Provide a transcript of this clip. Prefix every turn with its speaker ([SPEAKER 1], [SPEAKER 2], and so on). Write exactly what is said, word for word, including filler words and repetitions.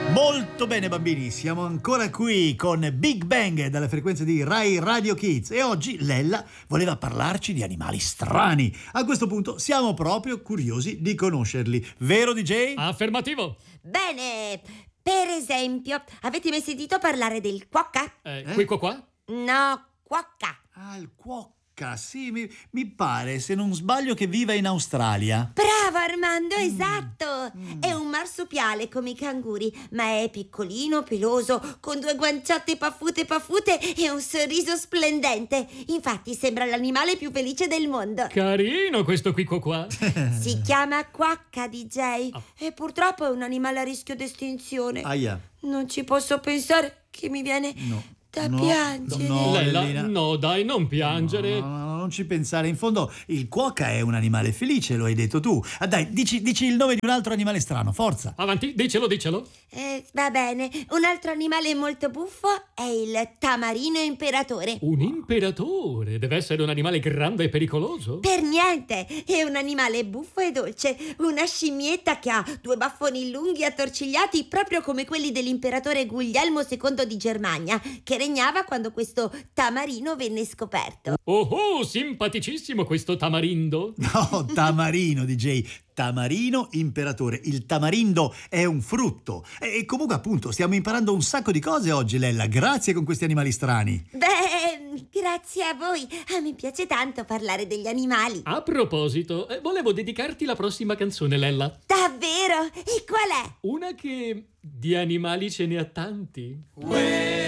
[SPEAKER 1] Molto bene bambini, siamo ancora qui con Big Bang dalle frequenze di Rai Radio Kids e oggi Lella voleva parlarci di animali strani. A questo punto siamo proprio curiosi di conoscerli, vero D J?
[SPEAKER 2] Affermativo.
[SPEAKER 3] Bene, per esempio, avete mai sentito parlare del quokka?
[SPEAKER 2] Eh,
[SPEAKER 1] Eh?
[SPEAKER 2] qui qua qua?
[SPEAKER 3] No, quokka.
[SPEAKER 1] Ah, il quokka, sì, mi, mi pare, se non sbaglio, che viva in Australia.
[SPEAKER 3] Bravo Armando, esatto! È un marsupiale come i canguri, ma è piccolino, peloso, con due guanciotte paffute paffute e un sorriso splendente. Infatti sembra l'animale più felice del mondo.
[SPEAKER 2] Carino questo qui qua qua.
[SPEAKER 3] Si chiama quokka, D J, e purtroppo è un animale a rischio di estinzione.
[SPEAKER 1] Aia,
[SPEAKER 3] Non ci posso pensare che mi viene
[SPEAKER 1] no.
[SPEAKER 3] da
[SPEAKER 1] no,
[SPEAKER 3] piangere.
[SPEAKER 1] no.
[SPEAKER 2] Lella,
[SPEAKER 1] Lellina.
[SPEAKER 2] no dai, non piangere.
[SPEAKER 1] No, no, no, non ci pensare. In fondo il quokka è un animale felice, lo hai detto tu. Ah, dai, dici, dici il nome di un altro animale strano, forza.
[SPEAKER 2] Avanti, dicelo, dicelo.
[SPEAKER 3] Eh, va bene, un altro animale molto buffo è il tamarino imperatore.
[SPEAKER 2] Un imperatore. Deve essere un animale grande e pericoloso.
[SPEAKER 3] Per niente, è un animale buffo e dolce, una scimmietta che ha due baffoni lunghi attorcigliati proprio come quelli dell'imperatore Guglielmo secondo di Germania, che regnava quando questo tamarino venne scoperto.
[SPEAKER 2] Oh oh, simpaticissimo questo tamarindo.
[SPEAKER 1] No, tamarino, D J. Tamarino imperatore. Il tamarindo è un frutto. E comunque, appunto, stiamo imparando un sacco di cose oggi, Lella. Grazie con questi animali strani.
[SPEAKER 3] Beh, grazie a voi, a me piace tanto parlare degli animali.
[SPEAKER 2] A proposito, eh, volevo dedicarti la prossima canzone, Lella.
[SPEAKER 3] Davvero? E qual è?
[SPEAKER 2] Una che di animali ce ne ha tanti.